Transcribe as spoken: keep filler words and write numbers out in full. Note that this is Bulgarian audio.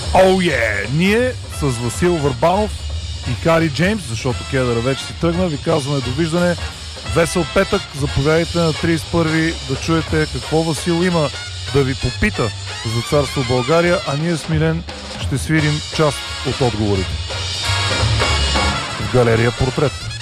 Оу е! Ние с Васил Върбанов и Хари Джеймс, защото Кедъра вече си тръгна, ви казваме довиждане. Весел петък, заповядайте на тридесет и първи да чуете какво Васил има да ви попита за царство България, а ние с Милен ще свирим част от отговорите в галерия Портрет.